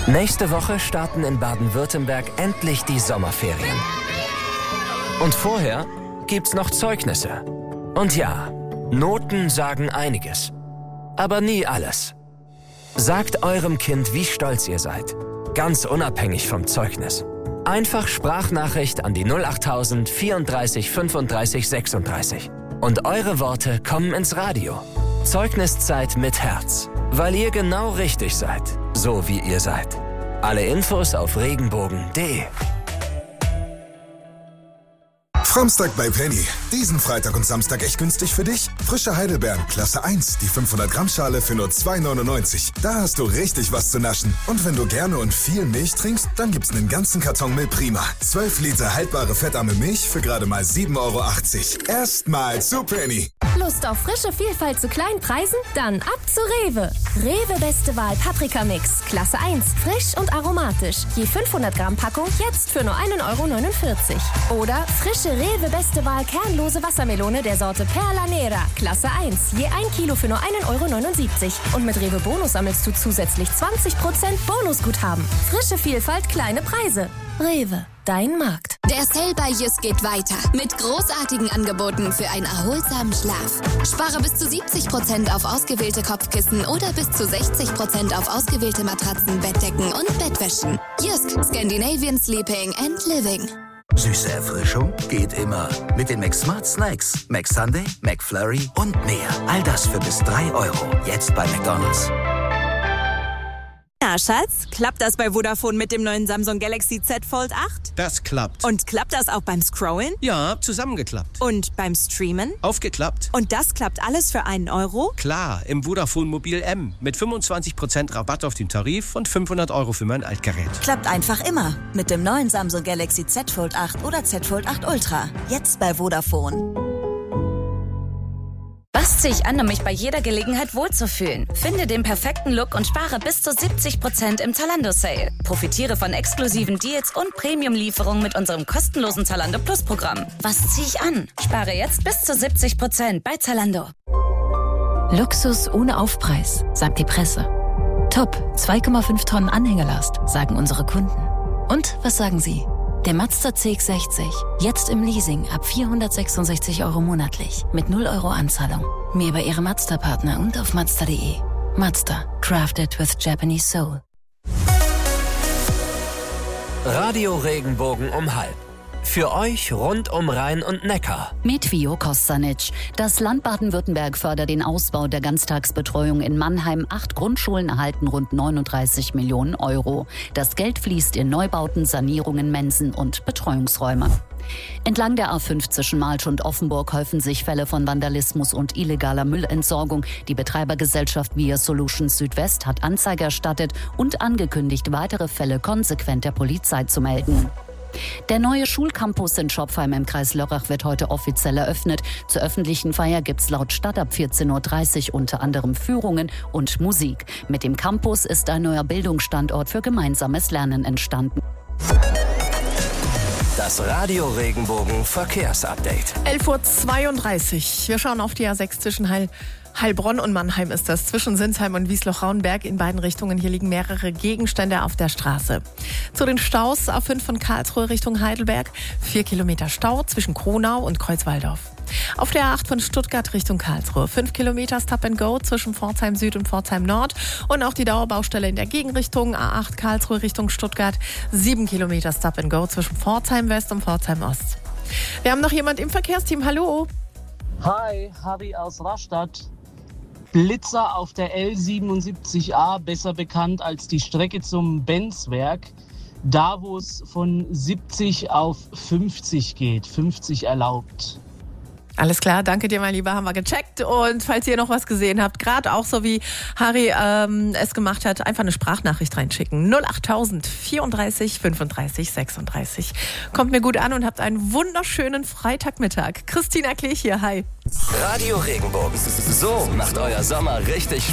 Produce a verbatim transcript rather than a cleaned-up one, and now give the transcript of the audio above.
Nächste Woche starten in Baden-Württemberg endlich die Sommerferien. Und vorher gibt's noch Zeugnisse. Und ja, Noten sagen einiges. Aber nie alles. Sagt eurem Kind, wie stolz ihr seid. Ganz unabhängig vom Zeugnis. Einfach Sprachnachricht an die null achttausend vierunddreißig fünfunddreißig sechsunddreißig. Und eure Worte kommen ins Radio. Zeugniszeit mit Herz. Weil ihr genau richtig seid. So wie ihr seid. Alle Infos auf regenbogen punkt de. Framstag bei Penny. Diesen Freitag und Samstag echt günstig für dich. Frische Heidelbeeren, Klasse eins, die fünfhundert Gramm Schale für nur zwei neunundneunzig. Da hast du richtig was zu naschen. Und wenn du gerne und viel Milch trinkst, dann gibt's einen ganzen Karton Milch Prima. zwölf Liter haltbare fettarme Milch für gerade mal sieben Euro achtzig. Erstmal zu Penny. Lust auf frische Vielfalt zu kleinen Preisen? Dann ab zu Rewe. Rewe Beste Wahl Paprika-Mix. Klasse eins. Frisch und aromatisch. Je fünfhundert Gramm Packung jetzt für nur ein Euro neunundvierzig. Oder frische Rewe Beste Wahl kernlose Wassermelone der Sorte Perla Nera. Klasse eins. Je ein Kilo für nur ein Euro neunundsiebzig. Und mit Rewe Bonus sammelst du zusätzlich zwanzig Prozent Bonusguthaben. Frische Vielfalt, kleine Preise. Rewe. Dein Markt. Der Sale bei Jysk geht weiter mit großartigen Angeboten für einen erholsamen Schlaf. Spare bis zu siebzig Prozent auf ausgewählte Kopfkissen oder bis zu sechzig Prozent auf ausgewählte Matratzen, Bettdecken und Bettwäschen. Jysk, Scandinavian Sleeping and Living. Süße Erfrischung geht immer. Mit den McSmart Snacks. McSunday, McFlurry und mehr. All das für bis drei Euro. Jetzt bei McDonald's. Na, Schatz, klappt das bei Vodafone mit dem neuen Samsung Galaxy Z Fold acht? Das klappt. Und klappt das auch beim Scrollen? Ja, zusammengeklappt. Und beim Streamen? Aufgeklappt. Und das klappt alles für einen Euro? Klar, im Vodafone Mobil M. Mit fünfundzwanzig Prozent Rabatt auf den Tarif und fünfhundert Euro für mein Altgerät. Klappt einfach immer. Mit dem neuen Samsung Galaxy Z Fold acht oder Z Fold acht Ultra. Jetzt bei Vodafone. Was ziehe ich an, um mich bei jeder Gelegenheit wohlzufühlen? Finde den perfekten Look und spare bis zu siebzig Prozent im Zalando-Sale. Profitiere von exklusiven Deals und Premium-Lieferungen mit unserem kostenlosen Zalando Plus-Programm. Was ziehe ich an? Spare jetzt bis zu siebzig Prozent bei Zalando. Luxus ohne Aufpreis, sagt die Presse. Top, zwei Komma fünf Tonnen Anhängelast, sagen unsere Kunden. Und was sagen Sie? Der Mazda C X sechzig. Jetzt im Leasing ab vierhundertsechsundsechzig Euro monatlich. Mit null Euro Anzahlung. Mehr bei Ihrem Mazda-Partner und auf mazda punkt de. Mazda. Crafted with Japanese Soul. Radio Regenbogen um halb. Für euch rund um Rhein und Neckar. Mit Vio Kostanic. Das Land Baden-Württemberg fördert den Ausbau der Ganztagsbetreuung in Mannheim. Acht Grundschulen erhalten rund neununddreißig Millionen Euro. Das Geld fließt in Neubauten, Sanierungen, Mensen und Betreuungsräume. Entlang der A fünf zwischen Malsch und Offenburg häufen sich Fälle von Vandalismus und illegaler Müllentsorgung. Die Betreibergesellschaft Via Solutions Südwest hat Anzeige erstattet und angekündigt, weitere Fälle konsequent der Polizei zu melden. Der neue Schulcampus in Schopfheim im Kreis Lörrach wird heute offiziell eröffnet. Zur öffentlichen Feier gibt's laut Stadt ab vierzehn Uhr dreißig unter anderem Führungen und Musik. Mit dem Campus ist ein neuer Bildungsstandort für gemeinsames Lernen entstanden. Das Radio Regenbogen Verkehrsupdate. elf Uhr zweiunddreißig. Wir schauen auf die A sechs zwischen Heil Heilbronn und Mannheim ist das, zwischen Sinsheim und Wiesloch-Rauenberg in beiden Richtungen. Hier liegen mehrere Gegenstände auf der Straße. Zu den Staus, A fünf von Karlsruhe Richtung Heidelberg, vier Kilometer Stau zwischen Kronau und Kreuzwaldorf. Auf der A acht von Stuttgart Richtung Karlsruhe, fünf Kilometer Stop and Go zwischen Pforzheim Süd und Pforzheim Nord und auch die Dauerbaustelle in der Gegenrichtung, A acht Karlsruhe Richtung Stuttgart, sieben Kilometer Stop and Go zwischen Pforzheim West und Pforzheim Ost. Wir haben noch jemand im Verkehrsteam, hallo. Hi, Harry aus Rastatt. Blitzer auf der L siebenundsiebzig A, besser bekannt als die Strecke zum Benzwerk, da wo es von siebzig auf fünfzig geht, fünfzig erlaubt. Alles klar, danke dir, mein Lieber, haben wir gecheckt. Und falls ihr noch was gesehen habt, gerade auch so wie Harry ähm, es gemacht hat, einfach eine Sprachnachricht reinschicken. null achttausend vierunddreißig fünfunddreißig sechsunddreißig. Kommt mir gut an und habt einen wunderschönen Freitagmittag. Christina Klech hier, hi. Radio Regenbogen. So macht euer Sommer richtig Spaß.